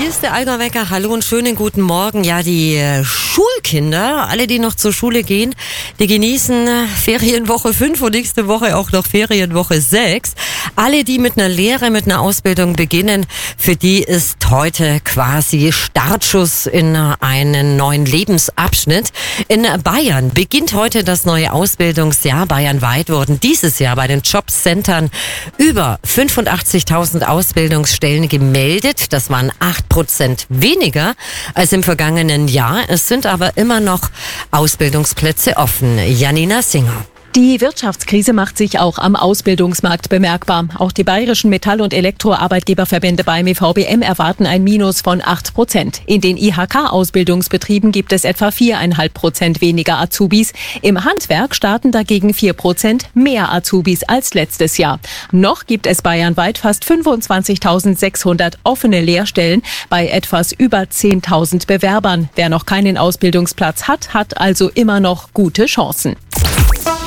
Hier ist der Allgäu-Wecker. Hallo und schönen guten Morgen. Ja, die Schulkinder, alle, die noch zur Schule gehen, die genießen Ferienwoche 5 und nächste Woche auch noch Ferienwoche 6. Alle, die mit einer Lehre, mit einer Ausbildung beginnen, für die ist heute quasi Startschuss in einen neuen Lebensabschnitt. In Bayern beginnt heute das neue Ausbildungsjahr. Bayernweit wurden dieses Jahr bei den Jobcentern über 85.000 Ausbildungsstellen gemeldet. Das waren 8% weniger als im vergangenen Jahr. Es sind aber immer noch Ausbildungsplätze offen. Janina Singer. Die Wirtschaftskrise macht sich auch am Ausbildungsmarkt bemerkbar. Auch die bayerischen Metall- und Elektroarbeitgeberverbände beim VBM erwarten ein Minus von 8%. In den IHK-Ausbildungsbetrieben gibt es etwa 4,5% weniger Azubis. Im Handwerk starten dagegen 4% mehr Azubis als letztes Jahr. Noch gibt es bayernweit fast 25.600 offene Lehrstellen bei etwas über 10.000 Bewerbern. Wer noch keinen Ausbildungsplatz hat, hat also immer noch gute Chancen.